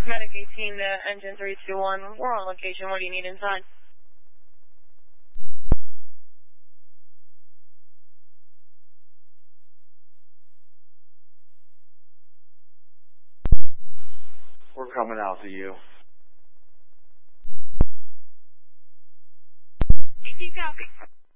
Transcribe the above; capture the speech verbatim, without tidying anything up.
Medic eighteen to engine three two one. We're on location. What do you need inside? We're coming out to you. eighteen copy.